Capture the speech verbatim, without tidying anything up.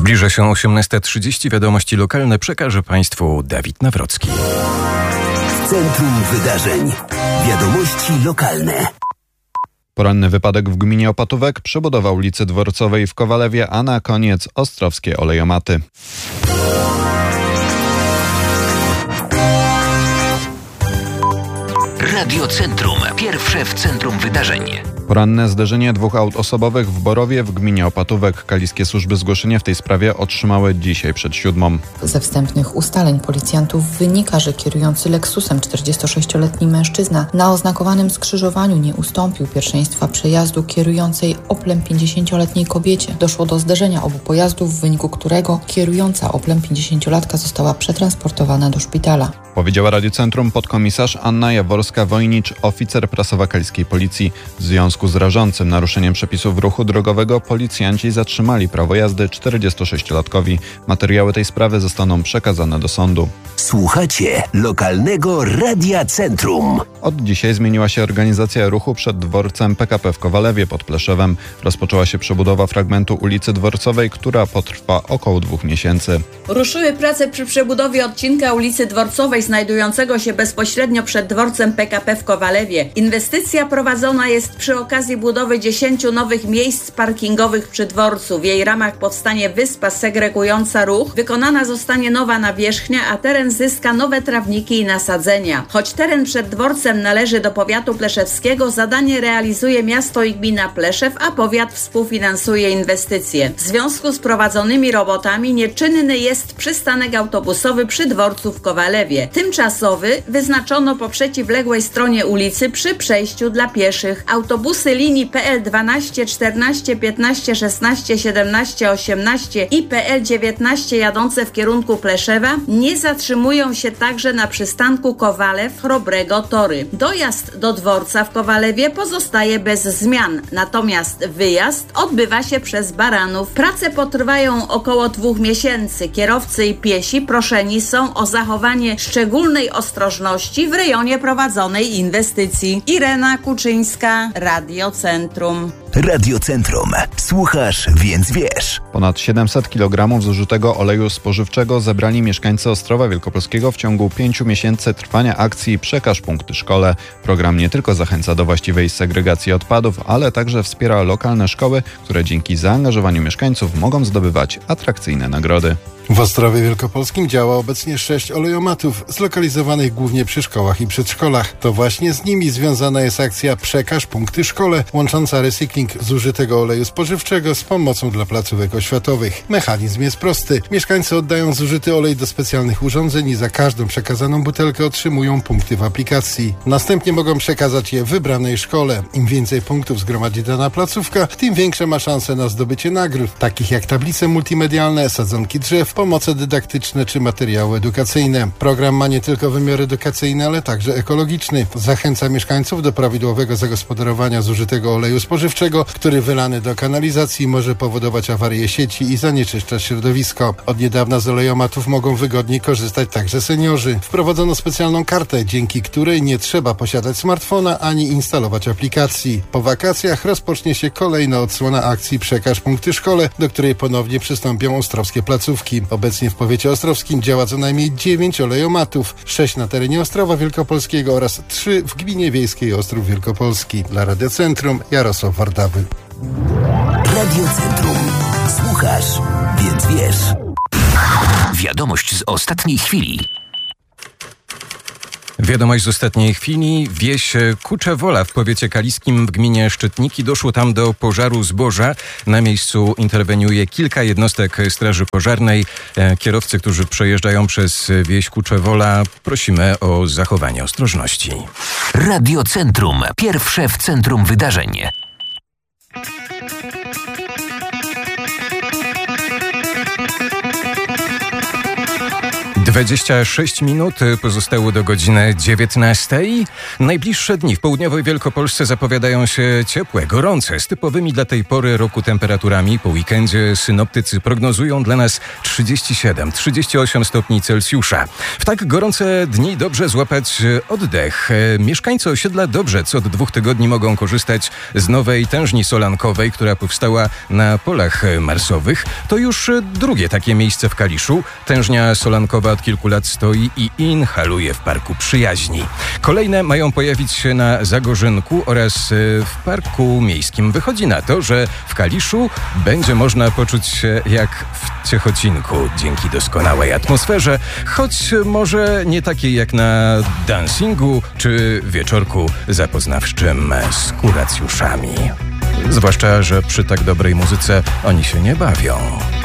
Zbliża się osiemnasta trzydzieści. Wiadomości lokalne przekaże Państwu Dawid Nawrocki. W centrum wydarzeń. Wiadomości lokalne. Poranny wypadek w gminie Opatówek, przebudowa ulicy Dworcowej w Kowalewie, a na koniec ostrowskie olejomaty. Radio Centrum. Pierwsze w centrum wydarzeń. Poranne zderzenie dwóch aut osobowych w Borowie w gminie Opatówek. Kaliskie służby zgłoszenie w tej sprawie otrzymały dzisiaj przed siódmą. Ze wstępnych ustaleń policjantów wynika, że kierujący Lexusem czterdziestosześcioletni mężczyzna na oznakowanym skrzyżowaniu nie ustąpił pierwszeństwa przejazdu kierującej Oplem pięćdziesięcioletniej kobiecie. Doszło do zderzenia obu pojazdów, w wyniku którego kierująca Oplem pięćdziesięciolatka została przetransportowana do szpitala. Powiedziała Radio Centrum podkomisarz Anna Jaworska-Wojnicz, oficer prasowa kaliskiej policji. W związku z rażącym naruszeniem przepisów ruchu drogowego policjanci zatrzymali prawo jazdy czterdziestosześciolatkowi. Materiały tej sprawy zostaną przekazane do sądu. Słuchacie lokalnego Radia Centrum. Od dzisiaj zmieniła się organizacja ruchu przed dworcem P K P w Kowalewie pod Pleszewem. Rozpoczęła się przebudowa fragmentu ulicy Dworcowej, która potrwa około dwóch miesięcy. Ruszyły prace przy przebudowie odcinka ulicy Dworcowej znajdującego się bezpośrednio przed dworcem P K P w Kowalewie. Inwestycja prowadzona jest przy okazji budowy dziesięciu nowych miejsc parkingowych przy dworcu. W jej ramach powstanie wyspa segregująca ruch, wykonana zostanie nowa nawierzchnia, a teren zyska nowe trawniki i nasadzenia. Choć teren przed dworcem należy do powiatu pleszewskiego, zadanie realizuje miasto i gmina Pleszew, a powiat współfinansuje inwestycje. W związku z prowadzonymi robotami nieczynny jest przystanek autobusowy przy dworcu w Kowalewie. Tymczasowy wyznaczono po przeciwległej stronie ulicy przy przejściu dla pieszych. Autobusy linii P L dwanaście, czternaście, piętnaście, szesnaście, siedemnaście, osiemnaście i P L dziewiętnaście jadące w kierunku Pleszewa nie zatrzymują się także na przystanku Kowalew, Chrobrego, Tory. Dojazd do dworca w Kowalewie pozostaje bez zmian, natomiast wyjazd odbywa się przez Baranów. Prace potrwają około dwóch miesięcy. Kierowcy i piesi proszeni są o zachowanie szczególnej ostrożności w rejonie prowadzonej inwestycji. Irena Kuczyńska, Radio Centrum. Radio Centrum. Słuchasz, więc wiesz. Ponad siedemset kilogramów zużytego oleju spożywczego zebrali mieszkańcy Ostrowa Wielkopolskiego w ciągu pięciu miesięcy trwania akcji Przekaż punkty szkole. Program nie tylko zachęca do właściwej segregacji odpadów, ale także wspiera lokalne szkoły, które dzięki zaangażowaniu mieszkańców mogą zdobywać atrakcyjne nagrody. W Ostrowie Wielkopolskim działa obecnie sześć olejomatów, zlokalizowanych głównie przy szkołach i przedszkolach. To właśnie z nimi związana jest akcja Przekaż punkty szkole, łącząca recykling zużytego oleju spożywczego z pomocą dla placówek oświatowych. Mechanizm jest prosty. Mieszkańcy oddają zużyty olej do specjalnych urządzeń i za każdą przekazaną butelkę otrzymują punkty w aplikacji. Następnie mogą przekazać je wybranej szkole. Im więcej punktów zgromadzi dana placówka, tym większe ma szanse na zdobycie nagród, takich jak tablice multimedialne, sadzonki drzew, pomoce dydaktyczne czy materiały edukacyjne. Program ma nie tylko wymiar edukacyjny, ale także ekologiczny. Zachęca mieszkańców do prawidłowego zagospodarowania zużytego oleju spożywczego, który wylany do kanalizacji może powodować awarię sieci i zanieczyszczać środowisko. Od niedawna z olejomatów mogą wygodniej korzystać także seniorzy. Wprowadzono specjalną kartę, dzięki której nie trzeba posiadać smartfona ani instalować aplikacji. Po wakacjach rozpocznie się kolejna odsłona akcji Przekaż punkty szkole, do której ponownie przystąpią ostrowskie placówki. Obecnie w powiecie ostrowskim działa co najmniej dziewięć olejomatów, sześć na terenie Ostrowa Wielkopolskiego oraz trzy w gminie wiejskiej Ostrów Wielkopolski. Dla Radia Centrum Jarosław Wardawy. Radio Centrum. Słuchasz, więc wiesz. Wiadomość z ostatniej chwili. Wiadomość z ostatniej chwili. Wieś Kuczewola w powiecie kaliskim w gminie Szczytniki. Doszło tam do pożaru zboża. Na miejscu interweniuje kilka jednostek Straży Pożarnej. Kierowcy, którzy przejeżdżają przez wieś Kuczewola, prosimy o zachowanie ostrożności. Radio Centrum. Pierwsze w centrum wydarzeń. dwadzieścia sześć minut pozostało do godziny dziewiętnastej. Najbliższe dni w południowej Wielkopolsce zapowiadają się ciepłe, gorące, z typowymi dla tej pory roku temperaturami. Po weekendzie synoptycy prognozują dla nas trzydzieści siedem trzydzieści osiem stopni Celsjusza. W tak gorące dni dobrze złapać oddech. Mieszkańcy osiedla Dobrzec od dwóch tygodni mogą korzystać z nowej tężni solankowej, która powstała na polach marsowych. To już drugie takie miejsce w Kaliszu. Tężnia solankowa od kilku lat stoi i inhaluje w Parku Przyjaźni. Kolejne mają pojawić się na Zagorzynku oraz w Parku Miejskim. Wychodzi na to, że w Kaliszu będzie można poczuć się jak w Ciechocinku dzięki doskonałej atmosferze, choć może nie takiej jak na dancingu czy wieczorku zapoznawczym z kuracjuszami. Zwłaszcza, że przy tak dobrej muzyce oni się nie bawią.